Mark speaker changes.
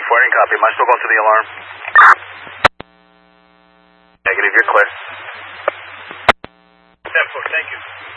Speaker 1: Wiring copy. Am I still going through the alarm? Negative, you're clear.
Speaker 2: 10-4, thank you.